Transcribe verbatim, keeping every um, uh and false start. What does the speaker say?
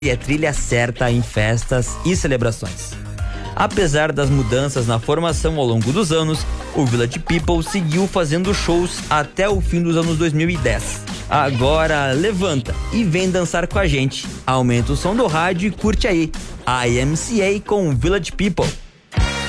é trilha certa em festas e celebrações. Apesar das mudanças na formação ao longo dos anos, o Village People seguiu fazendo shows até o fim dos anos dois mil e dez. Agora levanta e vem dançar com a gente. Aumenta o som do rádio e curte aí. I M C A com Village People.